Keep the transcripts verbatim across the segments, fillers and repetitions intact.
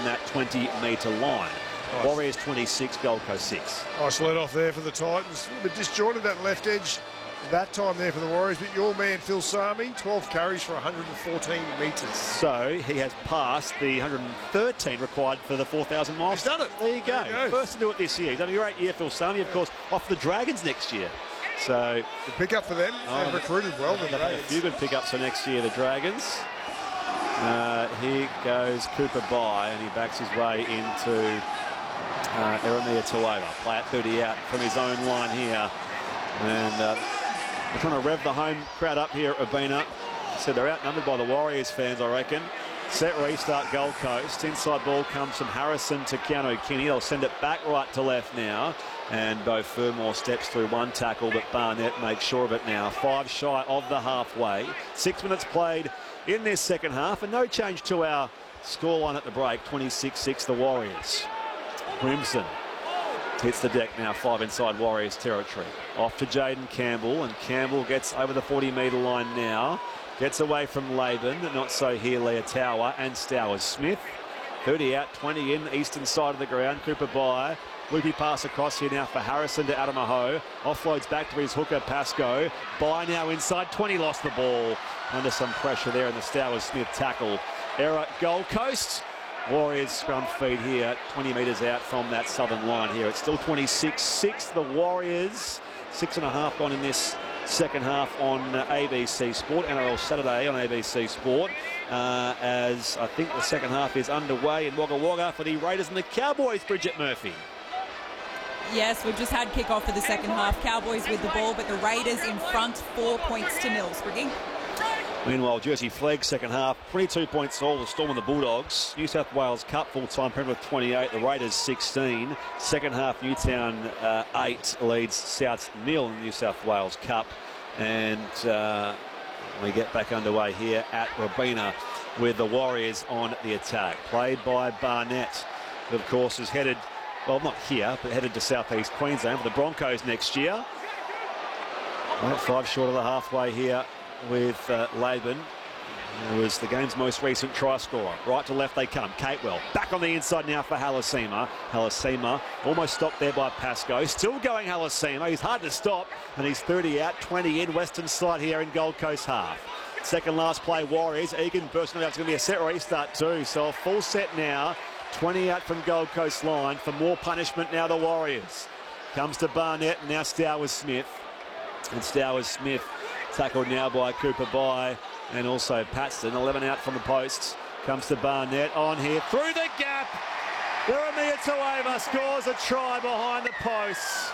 that twenty metre line. Nice. Warriors twenty-six, Gold Coast six. Nice lead off there for the Titans. But disjointed that left edge that time there for the Warriors. But your man, Phil Sami, twelve carries for one hundred fourteen metres. So he has passed the one hundred thirteen required for the four thousand miles. He's done it. There you go. There you go. First to do it this year. He's done a great year, Phil Sami, of course, off the Dragons next year. So the pick up for them. Oh, They've recruited well. The they've had a Dragons. few good pickups for next year, the Dragons. Uh, here goes Cooper by, and he backs his way into uh, Eremia Tuova. Play at thirty out from his own line here. And uh, they're trying to rev the home crowd up here at Robina. So they're outnumbered by the Warriors fans, I reckon. Set restart Gold Coast. Inside ball comes from Harrison to Keanu Kinney. They'll send it back right to left now. And Beau Fermor steps through one tackle, but Barnett makes sure of it now. Five shy of the halfway. Six minutes played in this second half, and no change to our scoreline at the break. twenty-six six the Warriors. Grimson hits the deck now, five inside Warriors territory. Off to Jaden Campbell, and Campbell gets over the forty metre line now. Gets away from Laban, not so here Leotawa and Stowers Smith. thirty out, twenty in, eastern side of the ground. Cooper by. Loopy pass across here now for Harrison to Adamaho. Offloads back to his hooker, Pascoe. By now inside, twenty lost the ball. Under some pressure there in the Stowers Smith tackle. Error Gold Coast. Warriors scrum feed here, twenty metres out from that southern line here. It's still twenty-six six, the Warriors. Six and a half gone in this second half on uh, A B C Sport, N R L Saturday on A B C Sport, uh, as I think the second half is underway in Wagga Wagga for the Raiders and the Cowboys. Bridget Murphy. Yes, we've just had kick-off for the second half. Cowboys with the ball, but the Raiders in front, four points to nil. Spriggy. Meanwhile, Jersey Flegg second half, twenty-two points all, the Storm and the Bulldogs. New South Wales Cup full-time Penrith twenty-eight, the Raiders sixteen. Second half, Newtown uh, eight leads Souths nil in the New South Wales Cup. And uh, we get back underway here at Robina with the Warriors on the attack. Played by Barnett, who of course is headed, well, not here, but headed to southeast Queensland for the Broncos next year. Right, five short of the halfway here with uh, Laban, who was the game's most recent try scorer. Right to left they come. Catewell back on the inside now for Halasima. Halasima almost stopped there by Pascoe. Still going Halasima. He's hard to stop, and he's thirty out, twenty in. Western side here in Gold Coast half. Second last play, Warriors. Egan bursting out. It's going to be a set restart too. So a full set now. twenty out from Gold Coast line. For more punishment now, the Warriors. Comes to Barnett, and now Stowers Smith. And Stowers Smith tackled now by Cooper By and also Paxton. eleven out from the posts. Comes to Barnett on here through the gap. Eremia Tuova scores a try behind the posts.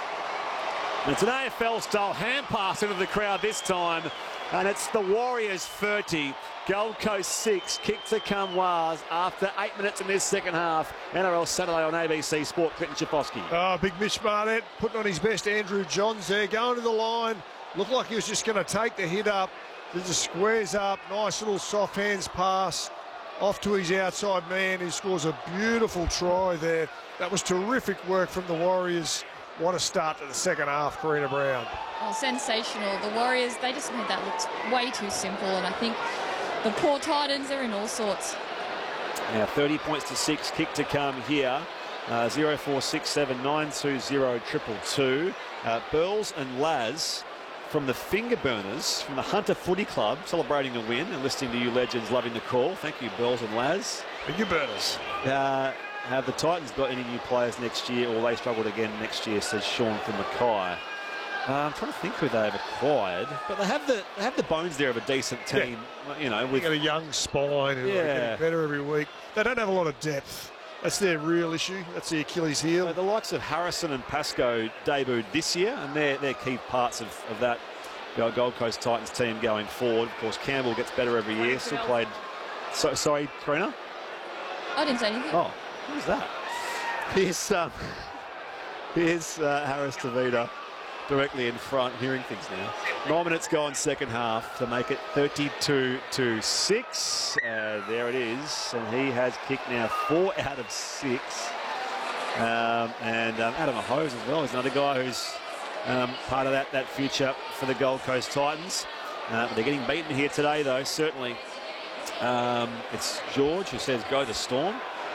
And it's an A F L style hand pass into the crowd this time. And it's the Warriors thirty, Gold Coast six, kick to come was after eight minutes in this second half. N R L Saturday on A B C Sport. Quentin Schifosky. Oh, big Mitch Barnett putting on his best. Andrew Johns there, going to the line. Looked like he was just going to take the hit up. Just squares up. Nice little soft hands pass off to his outside man. He scores a beautiful try there. That was terrific work from the Warriors. What a start to the second half, Karina Brown. Oh, sensational. The Warriors, they just made that look way too simple, and I think the poor Titans are in all sorts. Now thirty points to six, kick to come here. Uh, zero four six seven nine two zero triple two. Uh, Burls and Laz from the Finger Burners from the Hunter Footy Club, celebrating a win and listening to you legends, loving the call. Thank you, Burls and Laz. Finger Burners. Uh, have the Titans got any new players next year, or they struggled again next year, says Sean from Mackay. Uh, I'm trying to think who they've acquired, but they have the they have the bones there of a decent team. Yeah. You know, with got a young spine and yeah. they're getting better every week. They don't have a lot of depth. That's their real issue. That's the Achilles heel. Uh, the likes of Harrison and Pascoe debuted this year, and they're they're key parts of, of that you know, Gold Coast Titans team going forward. Of course, Campbell gets better every year. Still played. So, sorry, Karina. I didn't say anything. Oh, who's that? Here's um, here's uh, Harris Tavita. Directly in front, hearing things now. Nine minutes gone, second half, to make it thirty-two to six. Uh, there it is, and he has kicked now four out of six. Um, and um, Adam Hose as well is another guy who's um, part of that that future for the Gold Coast Titans. Uh, but they're getting beaten here today, though. Certainly, um, it's George who says go the Storm.